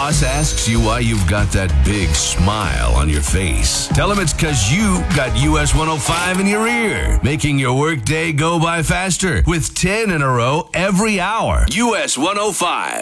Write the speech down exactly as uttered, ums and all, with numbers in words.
boss asks you why you've got that big smile on your face, tell him it's because you got U S one oh five in your ear, making your workday go by faster with ten in a row every hour. U S one oh five.